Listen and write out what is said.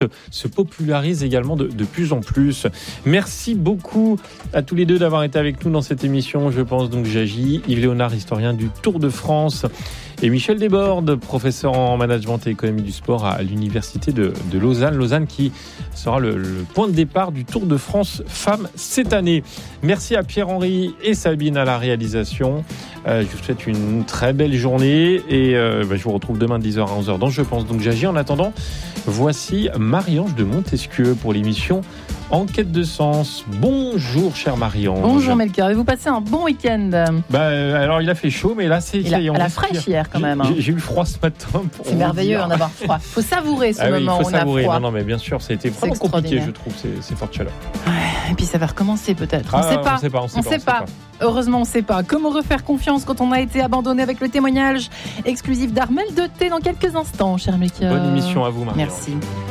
se popularise également de plus en plus. Merci beaucoup à tous les deux d'avoir été avec nous dans cette émission. Je pense donc Jagy, Yves Léonard, historien du Tour de France, et Michel Desbordes, professeur en management et économie du sport à l'université de Lausanne. Lausanne qui sera le point de départ du Tour de France femmes cette année. Merci à Pierre-Henri et Sabine à la réalisation. Je vous souhaite une très belle journée et je vous retrouve demain 10h à 11h dans Je pense donc Jagy. En attendant, voici Marie-Ange de Montesquieu pour l'émission Enquête de sens. Bonjour chère Marie-Ange. Bonjour Melchior, et vous passez un bon week-end? Alors il a fait chaud, mais là c'est à la fraîche hier quand même. J'ai eu froid ce matin. C'est merveilleux d'en avoir froid. Il faut savourer ce moment où on a froid. Non mais bien sûr, ça a été vraiment compliqué, je trouve, ces fortes chaleurs. Ouais, et puis ça va recommencer peut-être. On ne sait pas. Heureusement, on ne sait pas. Comment refaire confiance quand on a été abandonné, avec le témoignage exclusif d'Armel de Thé dans quelques instants, cher Melchior. Bonne émission à vous, Marie. Merci.